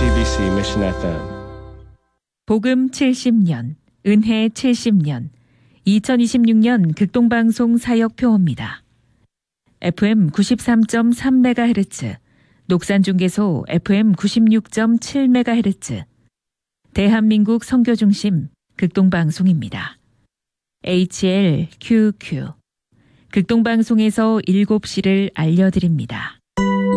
CBC Mission FM. 복음 70년, 은혜 70년, 2026년 극동방송 사역표어입니다. FM 93.3MHz, 녹산중계소 FM 96.7MHz, 대한민국 선교중심 극동방송입니다. HLQQ, 극동방송에서 7시를 알려드립니다.